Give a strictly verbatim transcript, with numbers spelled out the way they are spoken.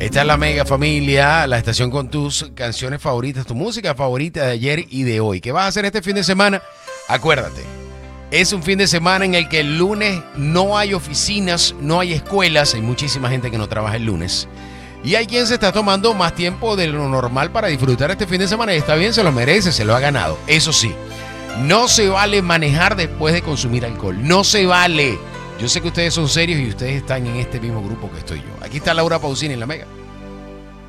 Esta es la Mega Familia, la estación con tus canciones favoritas, tu música favorita de ayer y de hoy. ¿Qué vas a hacer este fin de semana? Acuérdate, es un fin de semana en el que el lunes no hay oficinas, no hay escuelas, hay muchísima gente que no trabaja el lunes. Y hay quien se está tomando más tiempo de lo normal para disfrutar este fin de semana y está bien, se lo merece, se lo ha ganado. Eso sí, no se vale manejar después de consumir alcohol, no se vale. Yo sé que ustedes son serios y ustedes están en este mismo grupo que estoy yo. Aquí está Laura Pausini en la Mega.